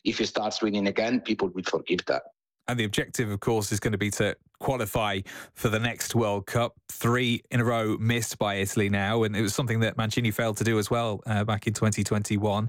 if he starts winning again, people will forgive that. And the objective, of course, is going to be to qualify for the next World Cup. 3 in a row missed by Italy now, and it was something that Mancini failed to do as well back in 2021.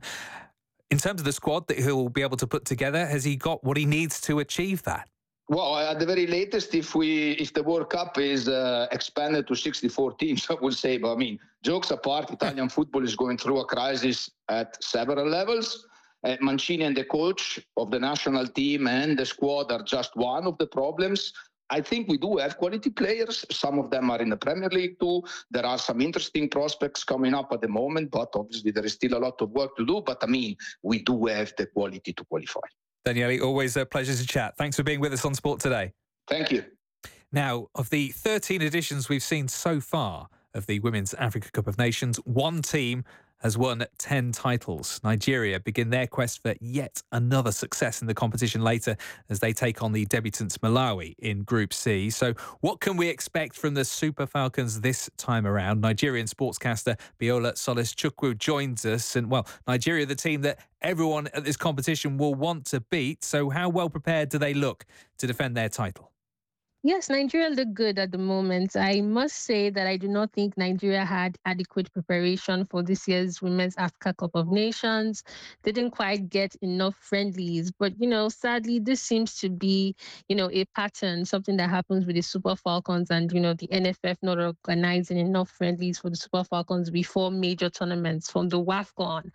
In terms of the squad that he'll be able to put together, has he got what he needs to achieve that? Well, at the very latest, if the World Cup is expanded to 64 teams, I would say. But I mean, jokes apart, Italian football is going through a crisis at several levels. Mancini and the coach of the national team and the squad are just one of the problems. I think we do have quality players. Some of them are in the Premier League too. There are some interesting prospects coming up at the moment, but obviously there is still a lot of work to do. But I mean, we do have the quality to qualify. Daniele, always a pleasure to chat. Thanks for being with us on Sport Today. Thank you. Now, of the 13 editions we've seen so far of the Women's Africa Cup of Nations, one team has won 10 titles. Nigeria begin their quest for yet another success in the competition later as they take on the debutants Malawi in Group C. So what can we expect from the Super Falcons this time around? Nigerian sportscaster Biola Solis-Chukwu joins us. And, well, Nigeria, the team that everyone at this competition will want to beat. So how well prepared do they look to defend their title? Yes, Nigeria look good at the moment. I must say that I do not think Nigeria had adequate preparation for this year's Women's Africa Cup of Nations. They didn't quite get enough friendlies. But, sadly, this seems to be, a pattern, something that happens with the Super Falcons and, the NFF not organizing enough friendlies for the Super Falcons before major tournaments, from the WAFCON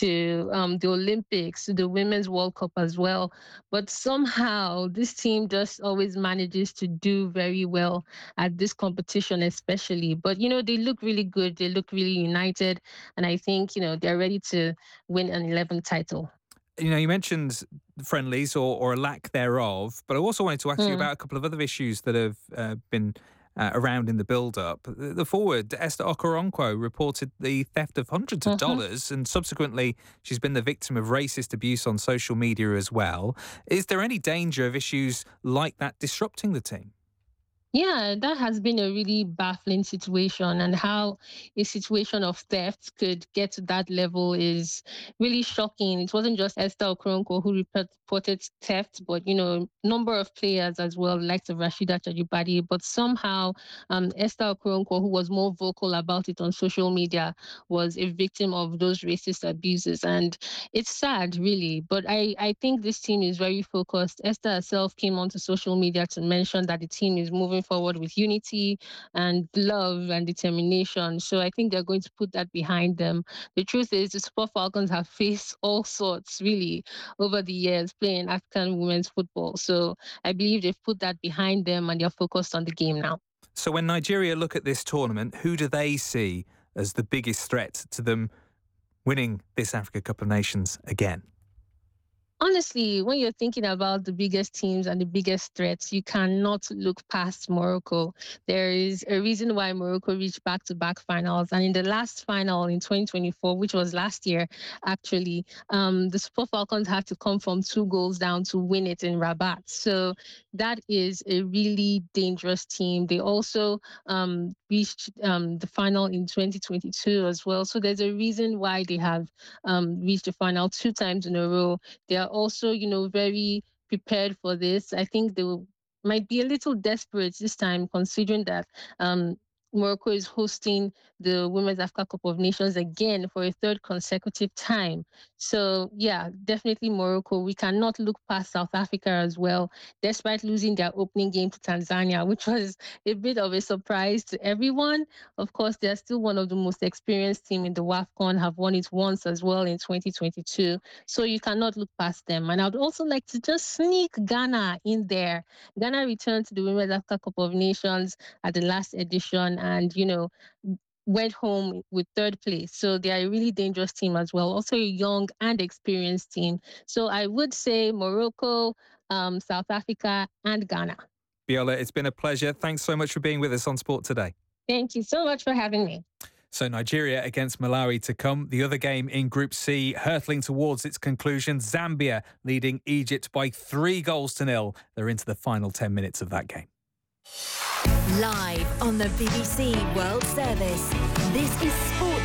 to the Olympics to the Women's World Cup as well. But somehow this team just always manages to do very well at this competition, especially. But, they look really good. They look really united. And I think, they're ready to win an 11th title. You mentioned friendlies or a lack thereof, but I also wanted to ask you about a couple of other issues that have been around in the build-up. The forward, Esther Okoronkwo, reported the theft of hundreds of dollars, and subsequently she's been the victim of racist abuse on social media as well. Is there any danger of issues like that disrupting the team? Yeah, that has been a really baffling situation, and how a situation of theft could get to that level is really shocking. It wasn't just Esther Okoronkwo who reported theft, but number of players as well, like of Rashida Chajibadi. But somehow, Esther Okoronkwo, who was more vocal about it on social media, was a victim of those racist abuses, and it's sad, really. But I think this team is very focused. Esther herself came onto social media to mention that the team is moving forward with unity and love and determination. So I think they're going to put that behind them. The truth is, the Super Falcons have faced all sorts, really, over the years playing African women's football. So I believe they've put that behind them and they're focused on the game now. So when Nigeria look at this tournament, who do they see as the biggest threat to them winning this Africa Cup of Nations again? Honestly, when you're thinking about the biggest teams and the biggest threats, you cannot look past Morocco. There is a reason why Morocco reached back-to-back finals. And in the last final in 2024, which was last year, actually, the Super Falcons had to come from 2 goals down to win it in Rabat. So that is a really dangerous team. They also reached the final in 2022 as well. So there's a reason why they have reached the final 2 times in a row. They are also, very prepared for this. I think they might be a little desperate this time, considering that Morocco is hosting the Women's Africa Cup of Nations again for a 3rd consecutive time. So, yeah, definitely Morocco. We cannot look past South Africa as well, despite losing their opening game to Tanzania, which was a bit of a surprise to everyone. Of course, they're still one of the most experienced team in the WAFCON, have won it once as well in 2022. So you cannot look past them. And I would also like to just sneak Ghana in there. Ghana returned to the Women's Africa Cup of Nations at the last edition and, went home with 3rd place. So they are a really dangerous team as well. Also a young and experienced team. So I would say Morocco, South Africa, and Ghana. Biola, it's been a pleasure. Thanks so much for being with us on Sport Today. Thank you so much for having me. So Nigeria against Malawi to come. The other game in Group C, hurtling towards its conclusion. Zambia leading Egypt by 3-0. They're into the final 10 minutes of that game. Live on the BBC World Service, this is Sport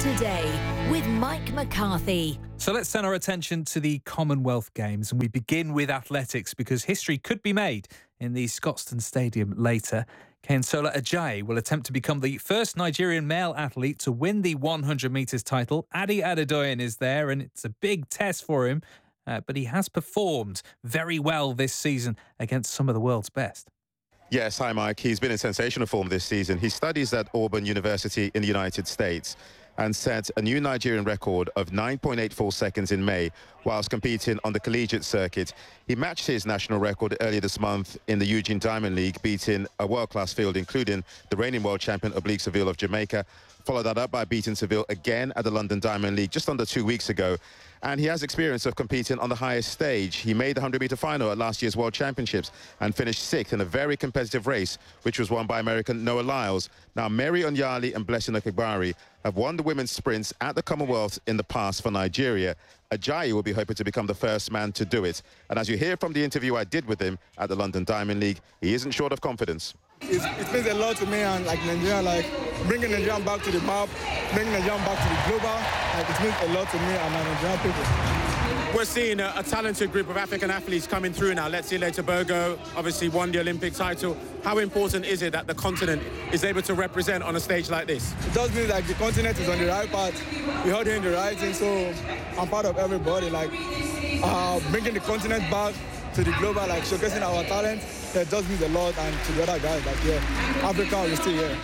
Today with Mike McCarthy. So let's turn our attention to the Commonwealth Games, and we begin with athletics because history could be made in the Scotstoun Stadium later. Kayinsola Ajayi will attempt to become the first Nigerian male athlete to win the 100 metres title. Adi Adedoyin is there, and it's a big test for him, but he has performed very well this season against some of the world's best. Yes, hi Mike. He's been in sensational form this season. He studies at Auburn University in the United States and set a new Nigerian record of 9.84 seconds in May whilst competing on the collegiate circuit. He matched his national record earlier this month in the Eugene Diamond League, beating a world-class field, including the reigning world champion Oblique Seville of Jamaica. Followed that up by beating Seville again at the London Diamond League just under 2 weeks ago. And he has experience of competing on the highest stage. He made the 100-meter final at last year's World Championships and finished 6th in a very competitive race, which was won by American Noah Lyles. Now, Mary Onyali and Blessing Okagbari have won the women's sprints at the Commonwealth in the past for Nigeria. Ajayi will be hoping to become the first man to do it. And as you hear from the interview I did with him at the London Diamond League, he isn't short of confidence. It means a lot to me, and like Nigeria, like bringing Nigeria back to the map, bringing Nigeria back to the global, like it means a lot to me and my Nigerian people. We're seeing a talented group of African athletes coming through now. Letsile Tebogo obviously won the Olympic title. How important is it that the continent is able to represent on a stage like this? It does mean like the continent is on the right path. We're all doing the right thing, so I'm part of everybody. Like bringing the continent back to the global, like showcasing our talent. That does mean a lot, and to the other guys, like, yeah, Africa is still here.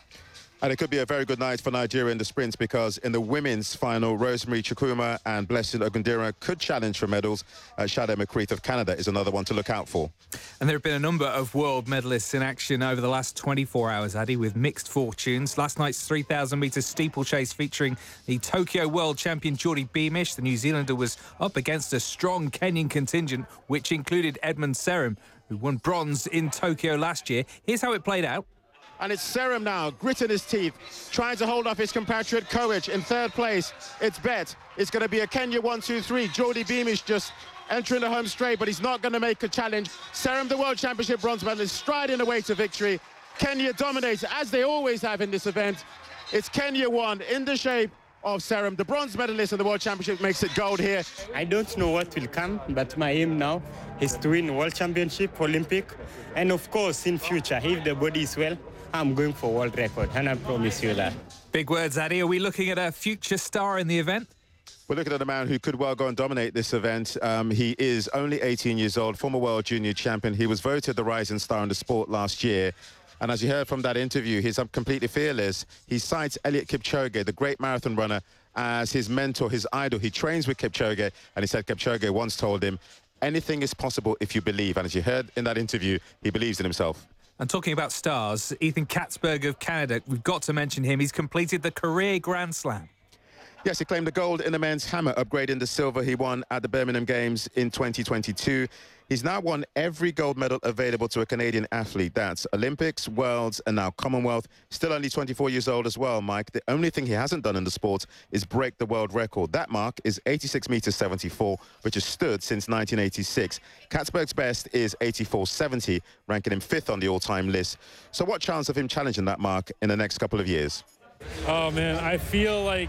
And it could be a very good night for Nigeria in the sprints because in the women's final, Rosemary Chukwuma and Blessing Ogundira could challenge for medals. Shade McCreath of Canada is another one to look out for. And there have been a number of world medalists in action over the last 24 hours, Addy, with mixed fortunes. Last night's 3,000 metres steeplechase featuring the Tokyo world champion Geordie Beamish. The New Zealander was up against a strong Kenyan contingent, which included Edmund Serem, who won bronze in Tokyo last year. Here's how it played out. And it's Serem now, gritting his teeth, trying to hold off his compatriot Koech in third place. It's bet. It's going to be a Kenya 1-2-3. Geordie Beamish just entering the home straight, but he's not going to make a challenge. Serem, the World Championship bronze medalist, striding away to victory. Kenya dominates, as they always have in this event. It's Kenya 1 in the shape of Serem. The bronze medalist in the World Championship makes it gold here. I don't know what will come, but my aim now is to win World Championship, Olympic, and of course in future, if the body is well, I'm going for world record, and I promise you that. Big words, Addy. Are we looking at a future star in the event? We're looking at a man who could well go and dominate this event. He is only 18 years old, former world junior champion. He was voted the rising star in the sport last year. And as you heard from that interview, he's completely fearless. He cites Eliud Kipchoge, the great marathon runner, as his mentor, his idol. He trains with Kipchoge, and he said Kipchoge once told him, anything is possible if you believe. And as you heard in that interview, he believes in himself. And talking about stars, Ethan Katzberg of Canada, we've got to mention him. He's completed the career Grand Slam. Yes, he claimed the gold in the men's hammer, upgrading the silver he won at the Birmingham Games in 2022. He's now won every gold medal available to a Canadian athlete. That's Olympics, Worlds, and now Commonwealth. Still only 24 years old as well, Mike. The only thing he hasn't done in the sport is break the world record. That mark is 86 meters 74, which has stood since 1986. Katzberg's best is 84.70, ranking him 5th on the all-time list. So what chance of him challenging that mark in the next couple of years? Oh man, I feel like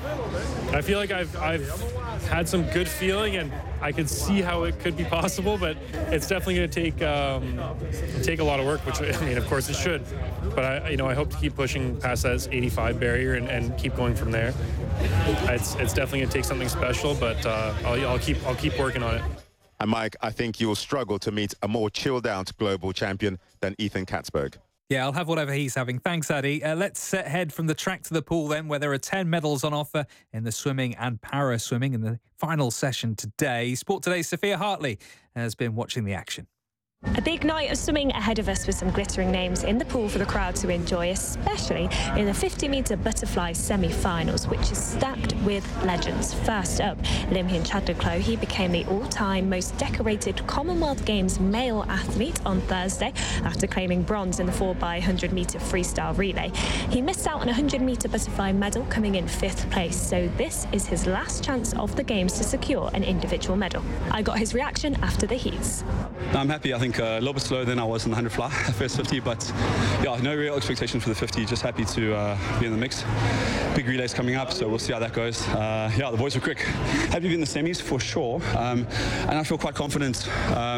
I've had some good feeling, and I can see how it could be possible, but it's definitely going to take a lot of work, which I mean, of course it should. But I hope to keep pushing past that 85 barrier and keep going from there. It's definitely going to take something special, but I'll keep working on it. And Mike, I think you'll struggle to meet a more chilled out global champion than Ethan Katzberg. Yeah, I'll have whatever he's having. Thanks, Addy. Let's head from the track to the pool then, where there are 10 medals on offer in the swimming and para-swimming in the final session today. Sport Today's Sophia Hartley has been watching the action. A big night of swimming ahead of us with some glittering names in the pool for the crowd to enjoy, especially in the 50-metre butterfly semi-finals, which is stacked with legends. First up, Limhin Chaduklo. He became the all-time most decorated Commonwealth Games male athlete on Thursday after claiming bronze in the 4x100-metre freestyle relay. He missed out on a 100-metre butterfly medal, coming in 5th place, so this is his last chance of the Games to secure an individual medal. I got his reaction after the heats. I'm happy. I think think a little bit slower than I was in the 100 fly, first 50, but yeah, no real expectation for the 50. Just happy to be in the mix. Big relays coming up, so we'll see how that goes. Yeah, the boys were quick. Happy to be in the semis for sure, and I feel quite confident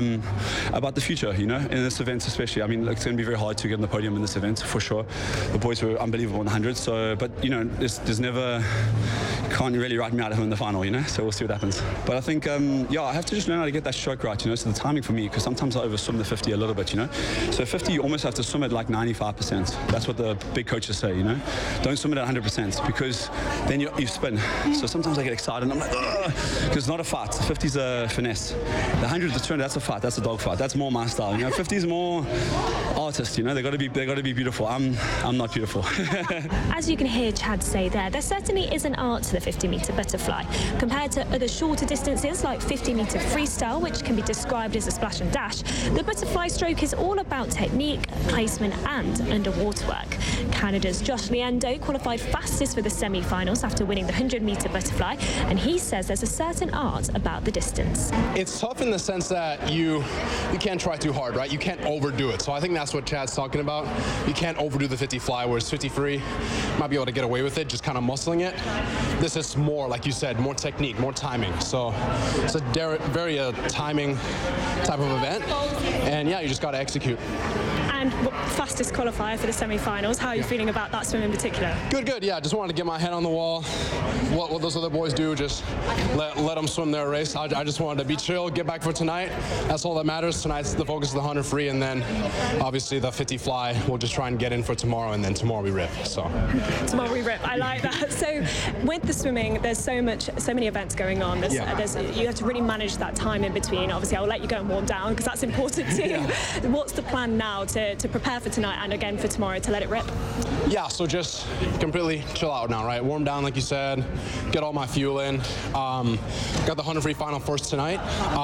about the future, you know, in this event especially. I mean, it's going to be very hard to get on the podium in this event for sure. The boys were unbelievable in the 100, so, but you know, there's never, can't really write me out of him in the final, you know, so we'll see what happens. But I think, yeah, I have to just learn how to get that stroke right, you know, so the timing for me, because sometimes I overswim the 50 a little bit, you know. So 50, you almost have to swim at like 95%. That's what the big coaches say, you know. Don't swim it at 100% because then you spin. So sometimes I get excited and I'm like, because it's not a fight. 50's a finesse. The 100, the 200, that's a fight. That's a dog fight. That's more my style. You know, 50's more artist. You know, they got to be beautiful. I'm not beautiful. As you can hear Chad say there certainly is an art to the 50-meter butterfly compared to other shorter distances like 50-meter freestyle, which can be described as a splash and dash. The butterfly stroke is all about technique, placement, and underwater work. Canada's Josh Liendo qualified fastest for the semi-finals after winning the 100-meter butterfly, and he says there's a certain art about the distance. It's tough in the sense that you can't try too hard, right? You can't overdo it. So I think that's what Chad's talking about. You can't overdo the 50 fly, whereas 50 free might be able to get away with it, just kind of muscling it. This is more, like you said, more technique, more timing. So it's a very timing type of event, and yeah, you just got to execute. And fastest qualifier for the semi-finals. How are you feeling about that swim in particular? Good. Yeah, just wanted to get my head on the wall. What those other boys do, just let them swim their race. I just wanted to be chill, get back for tonight. That's all that matters. Tonight's the focus of the 100 free, and then obviously the 50 fly. We'll just try and get in for tomorrow, and then tomorrow we rip. So tomorrow we rip. I like that. So with the swimming, there's so many events going on. You have to really manage that time in between. Obviously, I'll let you go and warm down because that's important too. Yeah. What's the plan now to prepare for tonight and again for tomorrow to let it rip? Yeah, so just completely chill out now, right? Warm down, like you said, get all my fuel in. Got the 100 free final first tonight,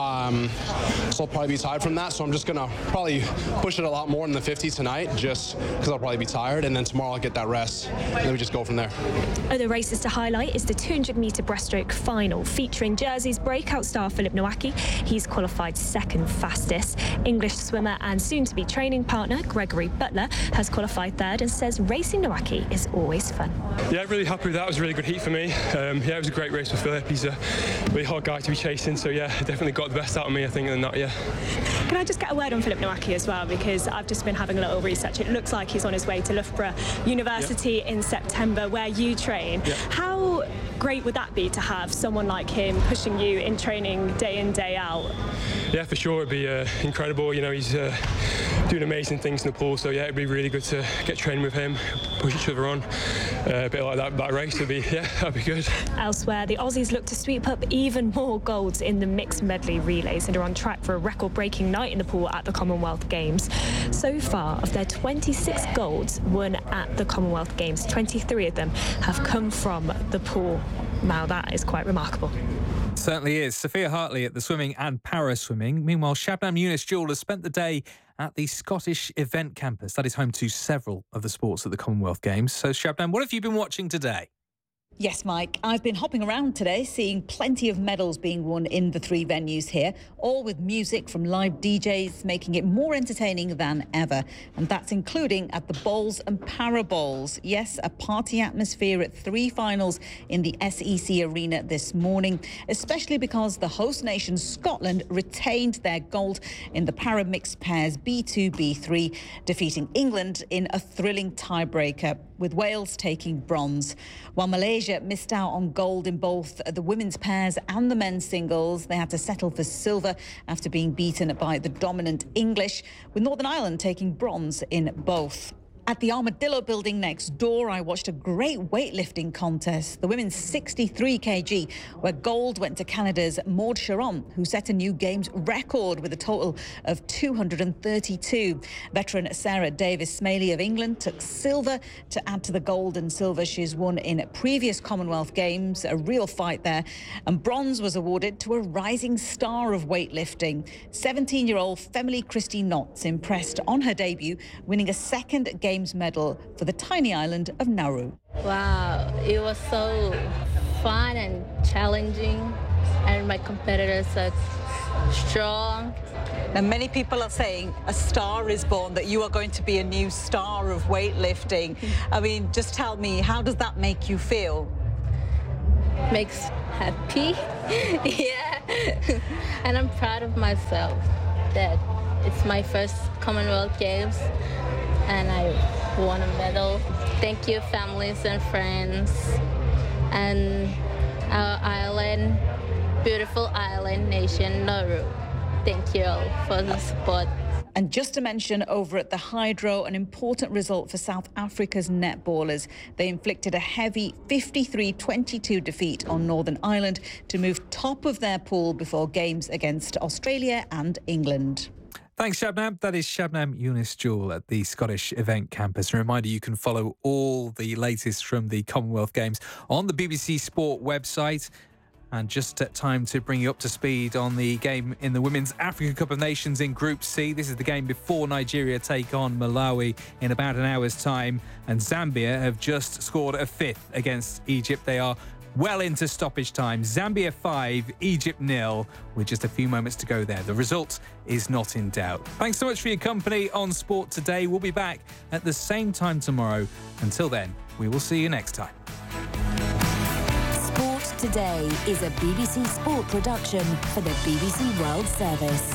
so I'll probably be tired from that. So I'm just gonna probably push it a lot more in the 50 tonight, just because I'll probably be tired, and then tomorrow I'll get that rest, and then we just go from there. Other races to highlight is the 200-meter breaststroke final, featuring Jersey's breakout star Filip Nowacki. He's qualified second fastest. English swimmer and soon-to-be training partner Gregory Butler has qualified third and says racing Nowacki is always fun. Yeah, really happy with that. It was a really good heat for me. Yeah, it was a great race for Filip. He's a really hard guy to be chasing, so yeah, definitely got the best out of me, I think, than that, yeah. Can I just get a word on Filip Nowacki as well, because I've just been having a little research. It looks like he's on his way to Loughborough University in September, where you train. Yeah. How great would that be to have someone like him pushing you in training day in, day out? Yeah, for sure, it'd be incredible. You know, he's doing amazing things in the pool, so yeah, it'd be really good to get training with him, push each other on. A bit like that race would be, yeah, that'd be good. Elsewhere, the Aussies look to sweep up even more golds in the mixed medley relays and are on track for a record-breaking night in the pool at the Commonwealth Games. So far, of their 26 golds won at the Commonwealth Games, 23 of them have come from the pool. Now, that is quite remarkable. Certainly is. Sophia Hartley at the swimming and para-swimming. Meanwhile, Shabnam Younis-Jool has spent the day at the Scottish Event Campus. That is home to several of the sports at the Commonwealth Games. So, Shabnam, what have you been watching today? Yes, Mike. I've been hopping around today, seeing plenty of medals being won in the three venues here, all with music from live DJs, making it more entertaining than ever. And that's including at the bowls and para bowls. Yes, a party atmosphere at three finals in the SEC Arena this morning, especially because the host nation Scotland retained their gold in the para mixed pairs B2, B3, defeating England in a thrilling tiebreaker, with Wales taking bronze. While Malaysia missed out on gold in both the women's pairs and the men's singles, they had to settle for silver after being beaten by the dominant English, with Northern Ireland taking bronze in both. At the Armadillo building next door, I watched a great weightlifting contest, the women's 63 kg, where gold went to Canada's Maud Sharon, who set a new games record with a total of 232. Veteran Sarah Davis-Smaley of England took silver to add to the gold and silver she's won in previous Commonwealth Games, a real fight there. And bronze was awarded to a rising star of weightlifting. 17-year-old Femily Christie Knotts impressed on her debut, winning a second Games medal for the tiny island of Nauru. Wow, it was so fun and challenging, and my competitors are strong. And many people are saying a star is born, that you are going to be a new star of weightlifting. I mean, just tell me, how does that make you feel? Makes happy. Yeah. And I'm proud of myself that it's my first Commonwealth Games and I won a medal. Thank you, families and friends, and our island, beautiful island nation, Nauru. Thank you all for the support. And just to mention, over at the Hydro, an important result for South Africa's netballers. They inflicted a heavy 53-22 defeat on Northern Ireland to move top of their pool before games against Australia and England. Thanks, Shabnam. That is Shabnam Younis-Jewell at the Scottish Event Campus. A reminder, you can follow all the latest from the Commonwealth Games on the BBC Sport website. And just time to bring you up to speed on the game in the Women's Africa Cup of Nations in Group C. This is the game before Nigeria take on Malawi in about an hour's time. And Zambia have just scored a fifth against Egypt. They are well into stoppage time. Zambia 5, Egypt 0, with just a few moments to go there. The result is not in doubt. Thanks so much for your company on Sport Today. We'll be back at the same time tomorrow. Until then, we will see you next time. Sport Today is a BBC Sport production for the BBC World Service.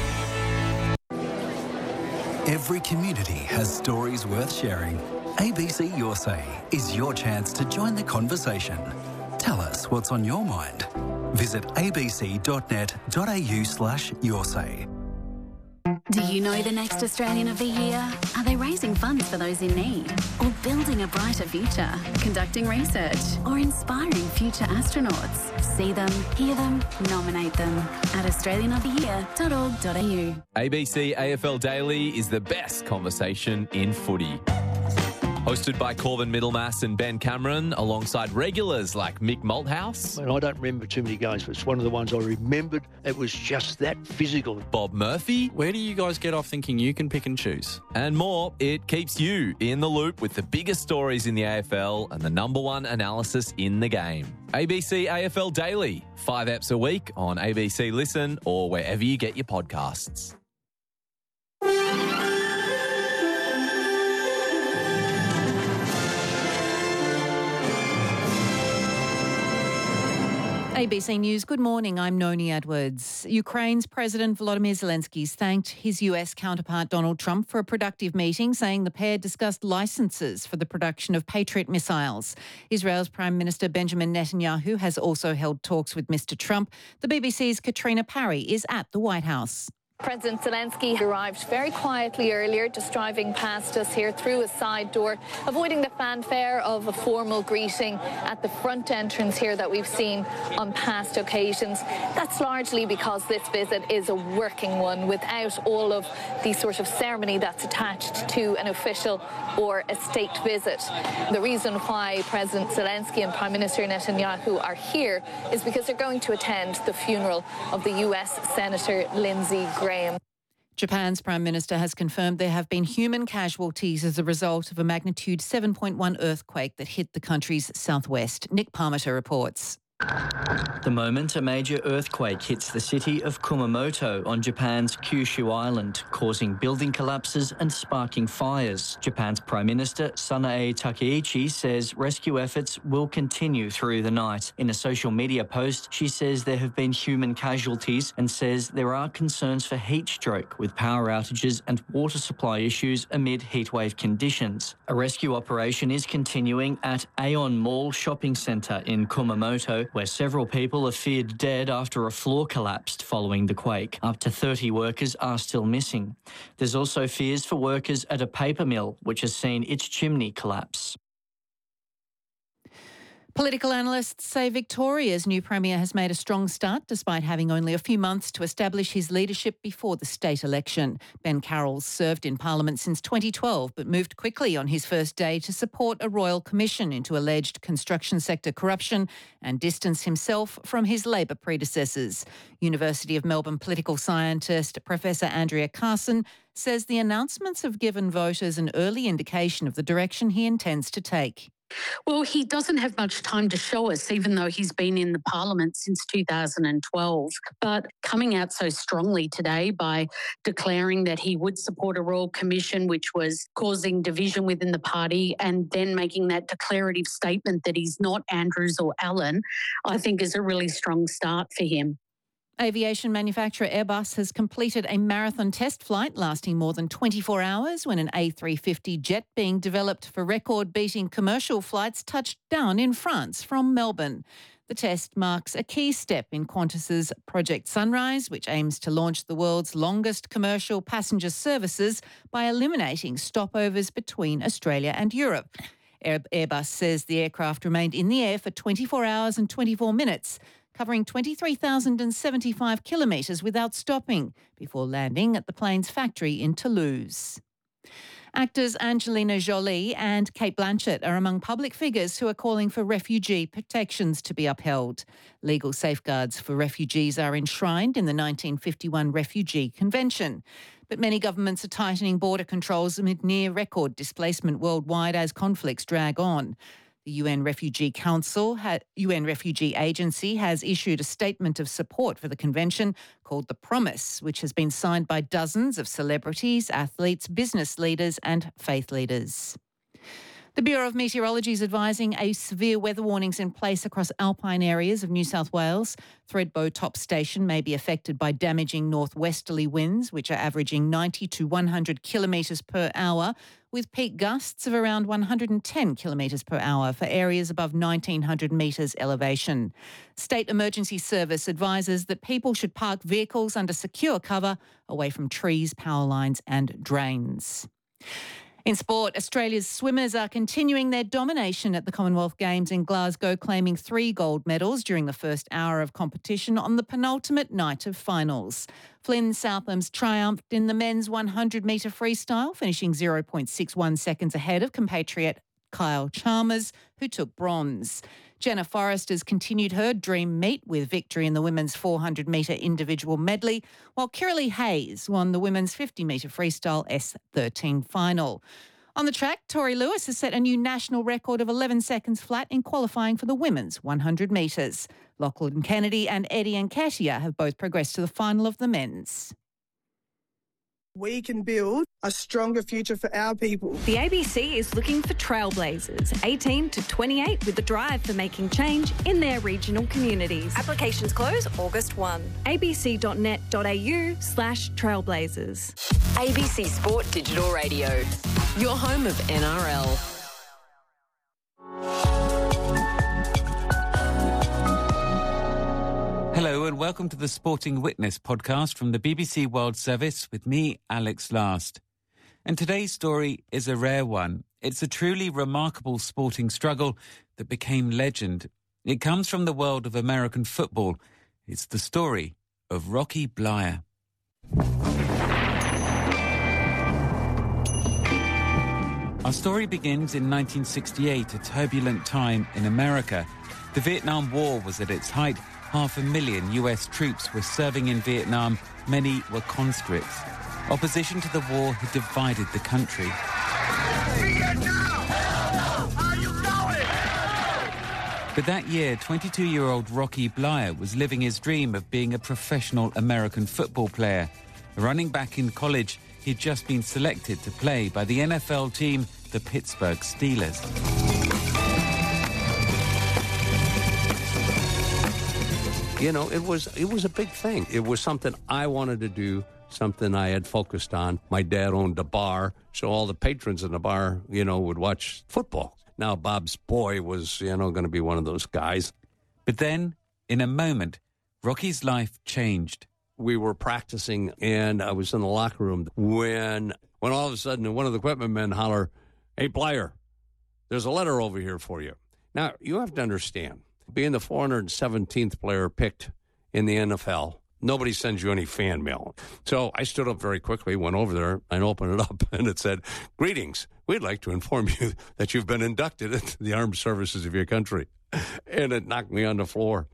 Every community has stories worth sharing. ABC Your Say is your chance to join the conversation. Tell us what's on your mind. Visit abc.net.au/yoursay. Do you know the next Australian of the Year? Are they raising funds for those in need? Or building a brighter future? Conducting research? Or inspiring future astronauts? See them, hear them, nominate them at australianoftheyear.org.au. ABC AFL Daily is the best conversation in footy. Hosted by Corvin Middlemass and Ben Cameron, alongside regulars like Mick Malthouse. And I don't remember too many games, but it's one of the ones I remembered. It was just that physical. Bob Murphy. Where do you guys get off thinking you can pick and choose? And more. It keeps you in the loop with the biggest stories in the AFL and the number one analysis in the game. ABC AFL Daily. 5 eps a week on ABC Listen or wherever you get your podcasts. ABC News, good morning. I'm Noni Edwards. Ukraine's President Volodymyr Zelensky thanked his US counterpart Donald Trump for a productive meeting, saying the pair discussed licenses for the production of Patriot missiles. Israel's Prime Minister Benjamin Netanyahu has also held talks with Mr. Trump. The BBC's Katrina Parry is at the White House. President Zelensky arrived very quietly earlier, just driving past us here through a side door, avoiding the fanfare of a formal greeting at the front entrance here that we've seen on past occasions. That's largely because this visit is a working one without all of the sort of ceremony that's attached to an official or a state visit. The reason why President Zelensky and Prime Minister Netanyahu are here is because they're going to attend the funeral of the US Senator Lindsey Graham. Japan's Prime Minister has confirmed there have been human casualties as a result of a magnitude 7.1 earthquake that hit the country's southwest. Nick Parmiter reports. The moment a major earthquake hits the city of Kumamoto on Japan's Kyushu Island, causing building collapses and sparking fires. Japan's Prime Minister Sanae Takeichi says rescue efforts will continue through the night. In a social media post, she says there have been human casualties and says there are concerns for heat stroke with power outages and water supply issues amid heatwave conditions. A rescue operation is continuing at Aeon Mall Shopping Centre in Kumamoto, where several people are feared dead after a floor collapsed following the quake. Up to 30 workers are still missing. There's also fears for workers at a paper mill, which has seen its chimney collapse. Political analysts say Victoria's new Premier has made a strong start despite having only a few months to establish his leadership before the state election. Ben Carroll served in Parliament since 2012 but moved quickly on his first day to support a royal commission into alleged construction sector corruption and distance himself from his Labor predecessors. University of Melbourne political scientist Professor Andrea Carson says the announcements have given voters an early indication of the direction he intends to take. Well, he doesn't have much time to show us, even though he's been in the parliament since 2012. But coming out so strongly today by declaring that he would support a royal commission, which was causing division within the party, and then making that declarative statement that he's not Andrews or Allen, I think is a really strong start for him. Aviation manufacturer Airbus has completed a marathon test flight lasting more than 24 hours when an A350 jet being developed for record-beating commercial flights touched down in France from Melbourne. The test marks a key step in Qantas's Project Sunrise, which aims to launch the world's longest commercial passenger services by eliminating stopovers between Australia and Europe. Airbus says the aircraft remained in the air for 24 hours and 24 minutes, covering 23,075 kilometres without stopping, before landing at the plane's factory in Toulouse. Actors Angelina Jolie and Cate Blanchett are among public figures who are calling for refugee protections to be upheld. Legal safeguards for refugees are enshrined in the 1951 Refugee Convention. But many governments are tightening border controls amid near-record displacement worldwide as conflicts drag on. The UN Refugee Agency has issued a statement of support for the convention called The Promise, which has been signed by dozens of celebrities, athletes, business leaders and faith leaders. The Bureau of Meteorology is advising a severe weather warnings in place across alpine areas of New South Wales. Thredbo Top Station may be affected by damaging northwesterly winds, which are averaging 90 to 100 kilometres per hour, with peak gusts of around 110 kilometres per hour for areas above 1,900 metres elevation. State Emergency Service advises that people should park vehicles under secure cover away from trees, power lines and drains. In sport, Australia's swimmers are continuing their domination at the Commonwealth Games in Glasgow, claiming 3 gold medals during the first hour of competition on the penultimate night of finals. Flynn Southam's triumphed in the men's 100-metre freestyle, finishing 0.61 seconds ahead of compatriot Kyle Chalmers, who took bronze. Jenna Forrest has continued her dream meet with victory in the women's 400-metre individual medley, while Kiralee Hayes won the women's 50-metre freestyle S13 final. On the track, Tori Lewis has set a new national record of 11 seconds flat in qualifying for the women's 100 metres. Lachlan Kennedy and Eddie Nketiah have both progressed to the final of the men's. We can build a stronger future for our people. The ABC is looking for trailblazers, 18 to 28, with a drive for making change in their regional communities. Applications close August 1. abc.net.au/trailblazers. ABC Sport Digital Radio, your home of NRL. Hello and welcome to the Sporting Witness podcast from the BBC World Service with me, Alex Last. And today's story is a rare one. It's a truly remarkable sporting struggle that became legend. It comes from the world of American football. It's the story of Rocky Bleier. Our story begins in 1968, a turbulent time in America. The Vietnam War was at its height. 500,000 US troops were serving in Vietnam. Many were conscripts. Opposition to the war had divided the country. But that year, 22-year-old Rocky Bleier was living his dream of being a professional American football player. Running back in college, he'd just been selected to play by the NFL team, the Pittsburgh Steelers. You know, it was a big thing. It was something I wanted to do, something I had focused on. My dad owned a bar, so all the patrons in the bar, would watch football. Now Bob's boy was, going to be one of those guys. But then, in a moment, Rocky's life changed. We were practicing, and I was in the locker room when all of a sudden one of the equipment men holler, "Hey, Bleier, there's a letter over here for you." Now, you have to understand, being the 417th player picked in the NFL, nobody sends you any fan mail. So I stood up very quickly, went over there, and opened it up, and it said, "Greetings. We'd like to inform you that you've been inducted into the armed services of your country." And it knocked me on the floor.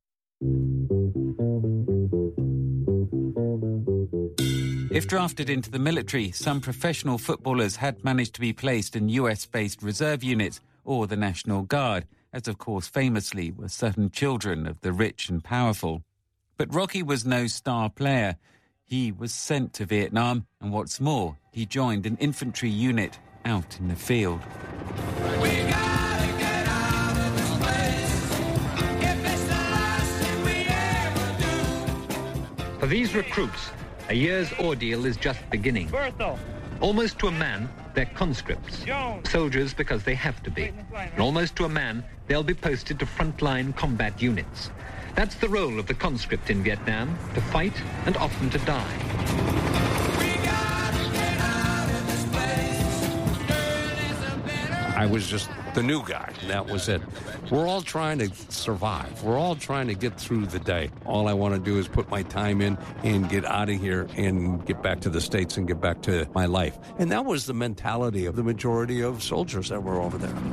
If drafted into the military, some professional footballers had managed to be placed in US-based reserve units or the National Guard, as of course famously were certain children of the rich and powerful. But Rocky was no star player. He was sent to Vietnam, and what's more, he joined an infantry unit out in the field. For these recruits, a year's ordeal is just beginning. Almost to a man, they're conscripts. Soldiers because they have to be. And almost to a man, they'll be posted to frontline combat units. That's the role of the conscript in Vietnam, to fight and often to die. I was just the new guy. That was it. We're all trying to survive. We're all trying to get through the day. All I want to do is put my time in and get out of here and get back to the States and get back to my life. And that was the mentality of the majority of soldiers that were over there.